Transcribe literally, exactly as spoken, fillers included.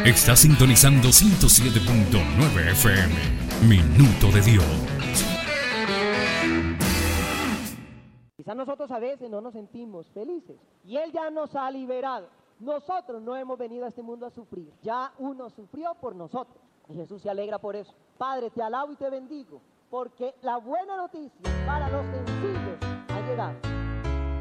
Está sintonizando ciento siete punto nueve F M. Minuto de Dios. Quizás nosotros a veces no nos sentimos felices y Él ya nos ha liberado. Nosotros no hemos venido a este mundo a sufrir. Ya uno sufrió por nosotros. Y Jesús se alegra por eso. Padre, te alabo y te bendigo, porque la buena noticia para los sencillos ha llegado.